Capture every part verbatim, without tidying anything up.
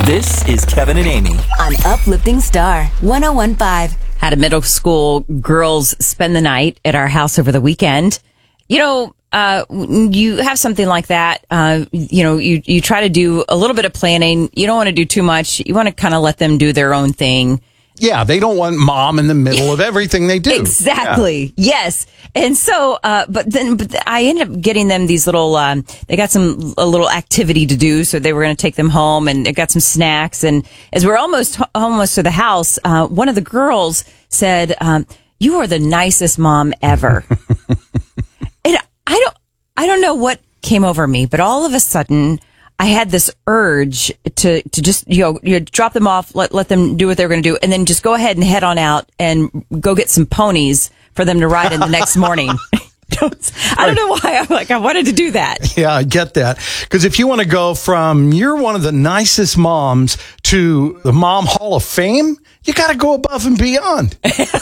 This is Kevin and Amy on Uplifting Star one oh one point five. Had a middle school girls spend the night at our house over the weekend. You know, uh, you have something like that. Uh, you know, you, you try to do a little bit of planning. You don't want to do too much. You want to kind of let them do their own thing. Yeah, they don't want mom in the middle of everything they do. Exactly. Yeah. Yes. And so, uh, but then but I ended up getting them these little, um, they got some, a little activity to do. So they were going to take them home and they got some snacks. And as we're almost, almost to the house, uh, one of the girls said, um, you are the nicest mom ever. And I don't, I don't know what came over me, but all of a sudden, I had this urge to, to just, you know, you drop them off, let, let them do what they're going to do, and then just go ahead and head on out and go get some ponies for them to ride in the next morning. I don't know why I'm like, I wanted to do that. Yeah, I get that. Because if you want to go from you're one of the nicest moms to the Mom Hall of Fame, you got to go above and beyond.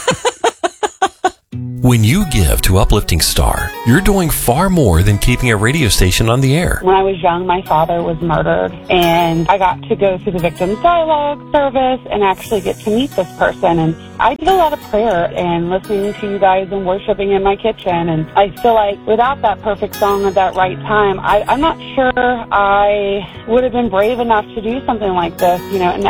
When you give to Uplifting Star, you're doing far more than keeping a radio station on the air. When I was young, my father was murdered, and I got to go to the Victims Dialogue service and actually get to meet this person. And I did a lot of prayer and listening to you guys and worshiping in my kitchen. And I feel like without that perfect song at that right time, I, I'm not sure I would have been brave enough to do something like this, you know, and